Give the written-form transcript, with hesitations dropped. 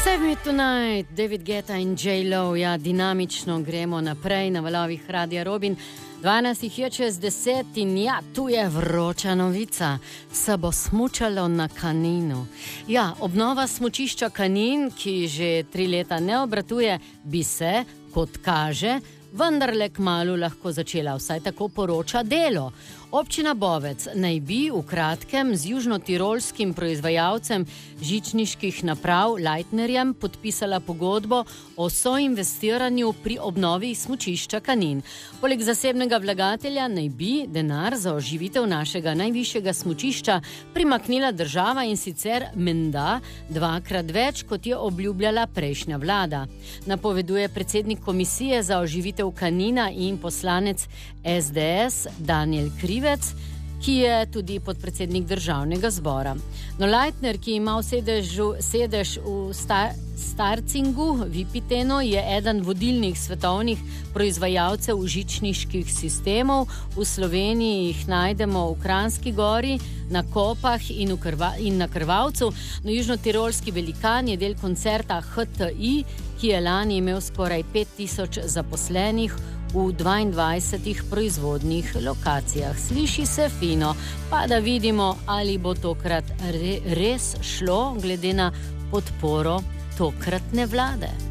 Save Me Tonight, David Guetta in J-Lo. Ja, dinamično gremo naprej na valovih Radia Robin. 12 je čez 10 in ja, tu je vroča novica. Se bo smučalo na Kaninu. Ja, obnova smučišča Kanin, ki že 3 leta ne obratuje, bi se, kot kaže, vendarle kmalu lahko začela, vsaj tako poroča Delo. Občina Bovec naj bi v kratkem z južnotirolskim proizvajalcem žičniških naprav Leitnerjem podpisala pogodbo o soinvestiranju pri obnovi smučišča Kanin. Poleg zasebnega vlagatelja naj bi denar za oživitev našega najvišjega smučišča primaknila država, in sicer menda 2-krat več, kot je obljubljala prejšnja vlada. Napoveduje predsednik komisije za oživitev Kanina in poslanec SDS Daniel Krivec, ki je tudi podpredsednik državnega zbora. No, Leitner, ki ima sedež v Starcingu, Vipiteno, je eden vodilnih svetovnih proizvajalcev žičniških sistemov. V Sloveniji jih najdemo v Kranjski Gori, na Kopah in na Krvavcu. No, južnotirolski velikan je del koncerta HTI, ki je lani imel skoraj 5000 zaposlenih v 22 proizvodnih lokacijah. Sliši se fino, pa da vidimo, ali bo tokrat res šlo glede na podporo tokratne vlade.